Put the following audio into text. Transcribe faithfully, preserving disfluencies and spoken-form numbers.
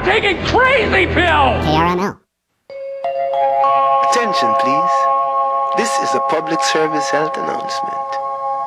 taking crazy pills! K R M L. Attention, please. This is a public service health announcement.